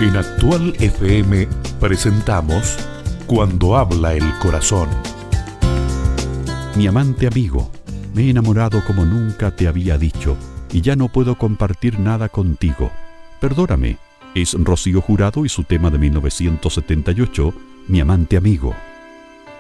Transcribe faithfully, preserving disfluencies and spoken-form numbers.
En Actual F M presentamos Cuando habla el corazón. Mi amante amigo, me he enamorado como nunca te había dicho y ya no puedo compartir nada contigo. Perdóname. Es Rocío Jurado y su tema de mil novecientos setenta y ocho, Mi amante amigo.